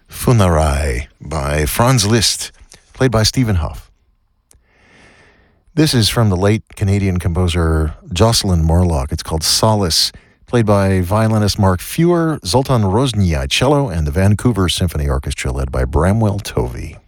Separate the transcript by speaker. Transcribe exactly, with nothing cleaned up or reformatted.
Speaker 1: Funerai by Franz Liszt, played by Stephen Hough. This is from the late Canadian composer Jocelyn Morlock. It's called Solace, played by violinist Mark Fewer, Zoltan Roznyai cello, and the Vancouver Symphony Orchestra led by Bramwell Tovey.